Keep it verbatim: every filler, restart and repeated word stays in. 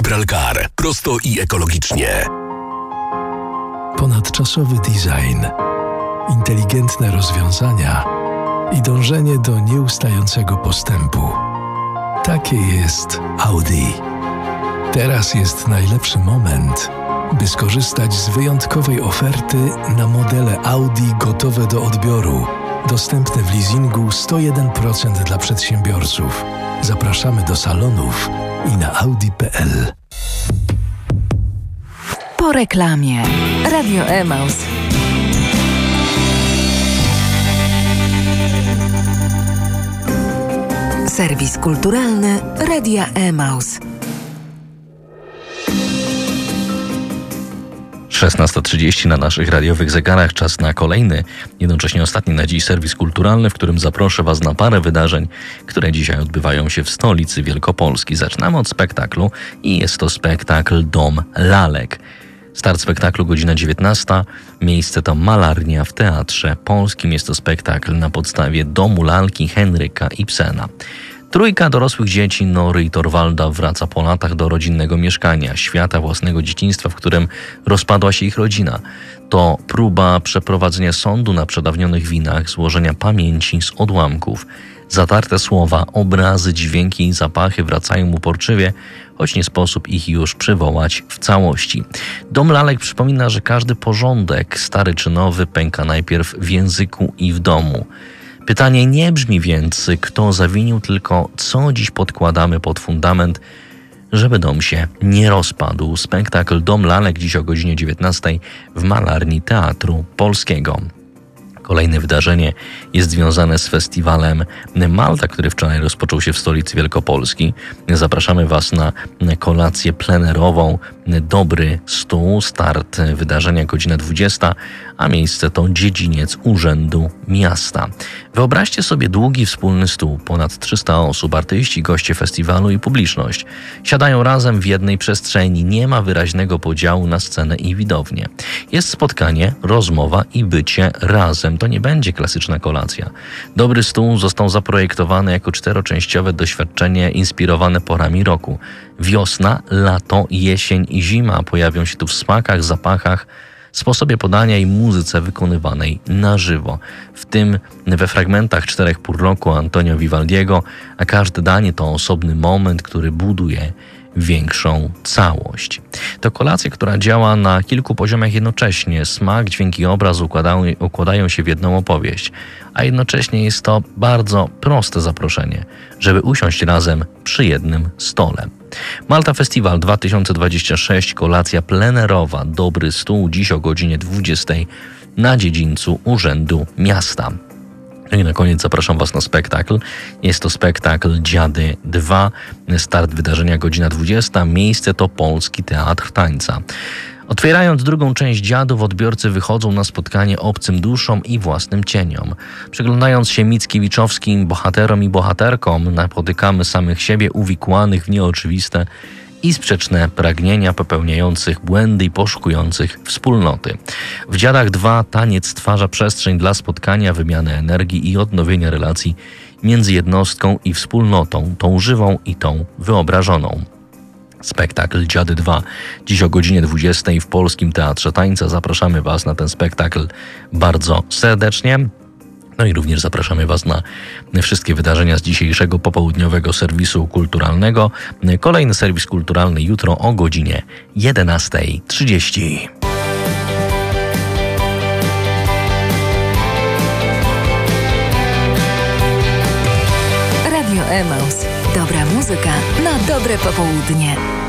Capralcar. Prosto i ekologicznie. Ponadczasowy design, inteligentne rozwiązania i dążenie do nieustającego postępu. Takie jest Audi. Teraz jest najlepszy moment, by skorzystać z wyjątkowej oferty na modele Audi gotowe do odbioru. Dostępne w leasingu sto jeden procent dla przedsiębiorców. Zapraszamy do salonów i na audi kropka p l. Po reklamie. Radio Emaus. Serwis kulturalny Radia Emaus. szesnasta trzydzieści na naszych radiowych zegarach. Czas na kolejny, jednocześnie ostatni na dziś serwis kulturalny, w którym zaproszę Was na parę wydarzeń, które dzisiaj odbywają się w stolicy Wielkopolski. Zaczynamy od spektaklu i jest to spektakl Dom Lalek. Start spektaklu godzina dziewiętnasta. Miejsce to Malarnia w Teatrze Polskim. Jest to spektakl na podstawie Domu Lalki Henryka Ibsena. Trójka dorosłych dzieci Nory i Torwalda wraca po latach do rodzinnego mieszkania, świata własnego dzieciństwa, w którym rozpadła się ich rodzina. To próba przeprowadzenia sądu na przedawnionych winach, złożenia pamięci z odłamków. Zatarte słowa, obrazy, dźwięki i zapachy wracają uporczywie, choć nie sposób ich już przywołać w całości. Dom Lalek przypomina, że każdy porządek, stary czy nowy, pęka najpierw w języku i w domu. Pytanie nie brzmi więc, kto zawinił, tylko co dziś podkładamy pod fundament, żeby dom się nie rozpadł. Spektakl Dom Lalek dziś o godzinie dziewiętnastej w Malarni Teatru Polskiego. Kolejne wydarzenie jest związane z festiwalem Malta, który wczoraj rozpoczął się w stolicy Wielkopolski. Zapraszamy Was na kolację plenerową Dobry Stół. Start wydarzenia godzina dwudziesta, a miejsce to dziedziniec Urzędu Miasta. Wyobraźcie sobie długi wspólny stół, ponad trzysta osób, artyści, goście festiwalu i publiczność. Siadają razem w jednej przestrzeni, nie ma wyraźnego podziału na scenę i widownię. Jest spotkanie, rozmowa i bycie razem. To nie będzie klasyczna kolacja. Dobry Stół został zaprojektowany jako czteroczęściowe doświadczenie inspirowane porami roku. Wiosna, lato, jesień i zima pojawią się tu w smakach, zapachach, sposobie podania i muzyce wykonywanej na żywo. W tym we fragmentach czterech pór roku Antonio Vivaldiego, a każde danie to osobny moment, który buduje większą całość. To kolacja, która działa na kilku poziomach jednocześnie. Smak, dźwięk i obraz układają, układają się w jedną opowieść, a jednocześnie jest to bardzo proste zaproszenie, żeby usiąść razem przy jednym stole. Malta Festiwal dwa tysiące dwudziesty szósty, kolacja plenerowa Dobry Stół, dziś o godzinie dwudziestej na dziedzińcu Urzędu Miasta. No i na koniec zapraszam Was na spektakl. Jest to spektakl Dziady dwa. Start wydarzenia godzina dwudziesta. Miejsce to Polski Teatr Tańca. Otwierając drugą część Dziadów, odbiorcy wychodzą na spotkanie obcym duszom i własnym cieniom. Przyglądając się mickiewiczowskim bohaterom i bohaterkom, napotykamy samych siebie uwikłanych w nieoczywiste i sprzeczne pragnienia, popełniających błędy i poszukujących wspólnoty. W Dziadach dwa taniec stwarza przestrzeń dla spotkania, wymiany energii i odnowienia relacji między jednostką i wspólnotą, tą żywą i tą wyobrażoną. Spektakl Dziady dwa. Dziś o godzinie dwudziestej w Polskim Teatrze Tańca. Zapraszamy Was na ten spektakl bardzo serdecznie. No i również zapraszamy Was na wszystkie wydarzenia z dzisiejszego popołudniowego serwisu kulturalnego. Kolejny serwis kulturalny jutro o godzinie jedenasta trzydzieści. Radio Emaus. Dobra muzyka na dobre popołudnie.